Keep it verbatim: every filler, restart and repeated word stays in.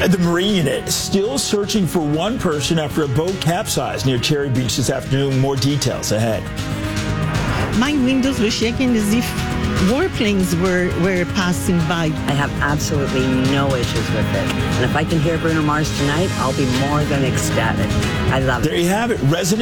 The Marine unit still searching for one person after a boat capsized near Cherry Beach this afternoon. More details ahead. My windows were shaking as if warplanes were, were passing by. I have absolutely no issues with it. And if I can hear Bruno Mars tonight, I'll be more than ecstatic. I love it. There you have it. Resident